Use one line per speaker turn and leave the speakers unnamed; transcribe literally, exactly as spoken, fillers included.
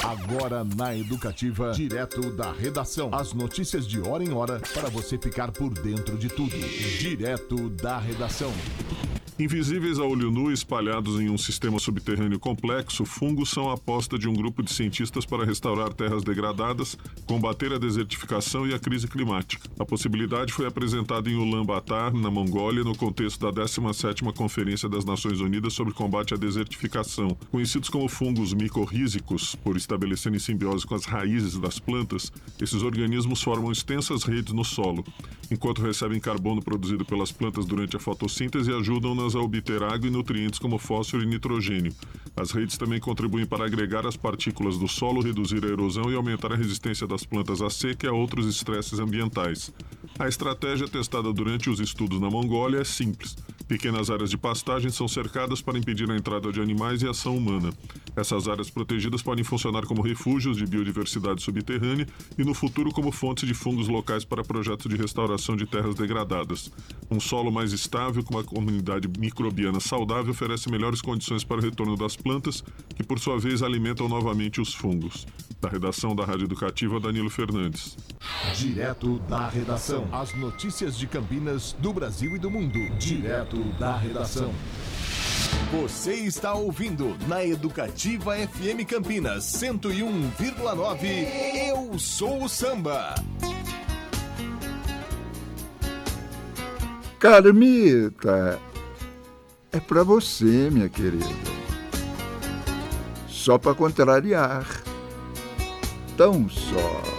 Agora na Educativa, direto da redação. As notícias de hora em hora para você ficar por dentro de tudo. Direto da redação.
Invisíveis a olho nu, espalhados em um sistema subterrâneo complexo, fungos são a aposta de um grupo de cientistas para restaurar terras degradadas, combater a desertificação e a crise climática. A possibilidade foi apresentada em Ulaanbaatar, na Mongólia, no contexto da décima sétima Conferência das Nações Unidas sobre Combate à Desertificação. Conhecidos como fungos micorrízicos, por estabelecerem simbiose com as raízes das plantas, esses organismos formam extensas redes no solo, enquanto recebem carbono produzido pelas plantas durante a fotossíntese e ajudam-nas a obter água e nutrientes como fósforo e nitrogênio. As redes também contribuem para agregar as partículas do solo, reduzir a erosão e aumentar a resistência das plantas à seca e a outros estresses ambientais. A estratégia testada durante os estudos na Mongólia é simples. Pequenas áreas de pastagem são cercadas para impedir a entrada de animais e ação humana. Essas áreas protegidas podem funcionar como refúgios de biodiversidade subterrânea e, no futuro, como fontes de fungos locais para projetos de restauração de terras degradadas. Um solo mais estável, com uma comunidade microbiana saudável, oferece melhores condições para o retorno das plantas, que, por sua vez, alimentam novamente os fungos. Da redação da Rádio Educativa, Danilo Fernandes.
Direto da redação. As notícias de Campinas, do Brasil e do mundo. Direto da redação. Você está ouvindo na Educativa F M Campinas cento e um vírgula nove. Eu sou o Samba.
Carmita, é pra você, minha querida. Só pra contrariar. Tão só.